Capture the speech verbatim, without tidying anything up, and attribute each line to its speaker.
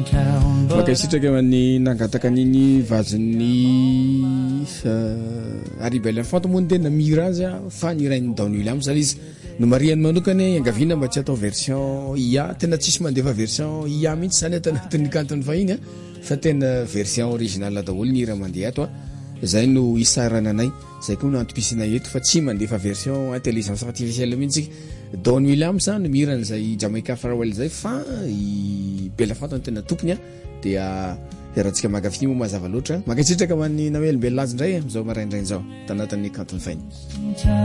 Speaker 1: makasitraka man'ny nangataka niny vazin'ny Harry Belafonte moa tena mira azy fa ny rainy Don Williams izy no mariany manokany angaviana mba tsy atao version ia tena tsisy mandefa version ia mihitsy zany atao anatin'ny kantony fahiny fa tena version original daholo ny hira mandeha ato zay no isarana anay zay koa no antopisina eto fa tsy mandefa version intelligence artificielle mihitsy Don Williams no mirana zay Jamaica Farewell zay fa i Belafonte no tena tompony dia ratsika magafiny moa mazava loatra makasitraka man'ny Noël Belazy ndray amizao maraindray zao tanatin'ny kantony fahiny